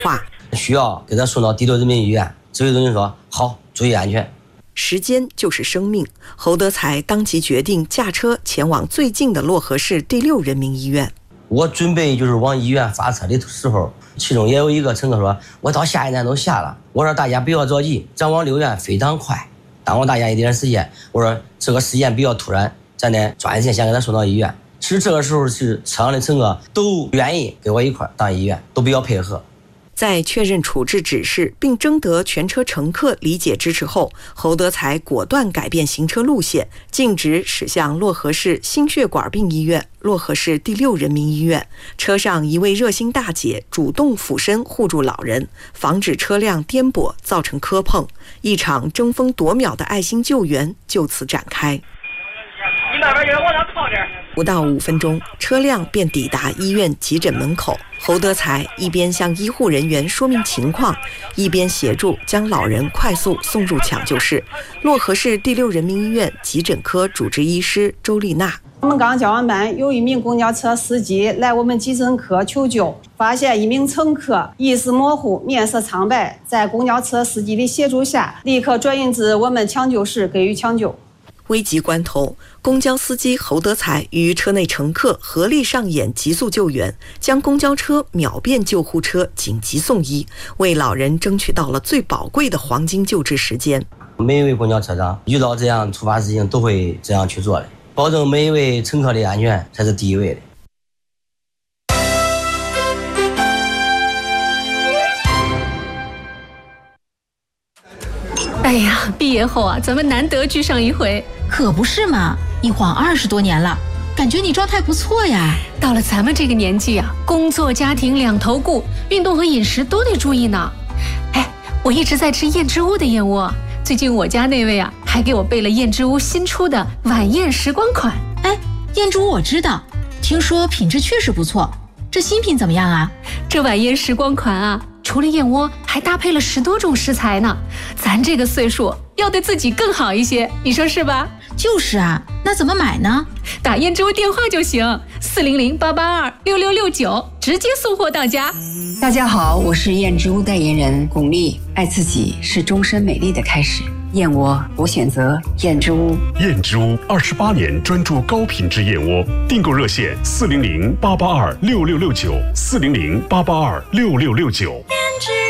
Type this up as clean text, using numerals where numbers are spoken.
需要给他送到第6人民医院。指挥中心说好，注意安全。 时间就是生命，侯德才当即决定驾车前往最近的漯河市第6人民医院。 我准备往医院发车的时候，其中也有一个乘客说，我到下一站都下了。我说大家不要着急，咱往6院非常快，耽误大家一点时间。我说这个时间比较突然，咱得抓紧时间先给他送到医院。其实这个时候是车上的乘客都愿意跟我一块到医院，都比较配合。 在确认处置指示并征得全车乘客理解支持后，侯德才果断改变行车路线，径直驶向漯河市心血管病医院、漯河市第6人民医院。车上一位热心大姐主动俯身护住老人，防止车辆颠簸造成磕碰。一场争分夺秒的爱心救援就此展开。 你那边往上靠点。 不到5分钟，车辆便抵达医院急诊门口。侯德才一边向医护人员说明情况，一边协助将老人快速送入抢救室。漯河市第6人民医院急诊科主治医师周丽娜： 我们刚交完班，有一名公交车司机来我们急诊科求救，发现一名乘客意识模糊、面色苍白，在公交车司机的协助下，立刻转运至我们抢救室给予抢救。 危急关头，公交司机侯德才与车内乘客合力上演急速救援，将公交车秒变救护车紧急送医，为老人争取到了最宝贵的黄金救治时间。 每一位公交车长遇到这样突发事情都会这样去做的，保证每一位乘客的安全才是第一位的。 哎呀，毕业后啊，咱们难得聚上一回。 可不是嘛，一晃20多年了，感觉你状态不错呀。 到了咱们这个年纪啊，工作家庭两头顾，运动和饮食都得注意呢。哎，我一直在吃燕之屋的燕窝，最近我家那位啊，还给我备了燕之屋新出的晚宴时光款。 哎，燕之屋我知道，听说品质确实不错，这新品怎么样啊？ 这晚宴时光款啊，除了燕窝，还搭配了10多种食材呢。咱这个岁数要对自己更好一些，你说是吧？ 就是啊，那怎么买呢？ 打燕之屋电话就行，400-882-6669，直接送货到家。 大家好，我是燕之屋代言人巩俐。爱自己是终身美丽的开始，燕窝我选择燕之屋。 燕之屋28年专注高品质燕窝，订购热线400-882-6669，400-882-6669。